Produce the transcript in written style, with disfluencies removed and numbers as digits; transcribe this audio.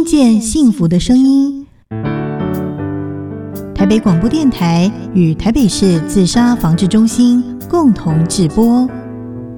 听见幸福的声音。台北广播电台与台北市自杀防治中心共同制播。